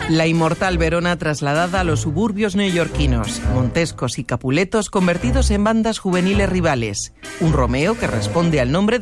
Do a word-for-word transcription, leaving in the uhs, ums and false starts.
La inmortal Verona trasladada a los suburbios neoyorquinos, Montescos y Capuletos convertidos en bandas juveniles rivales. Un Romeo que responde al nombre de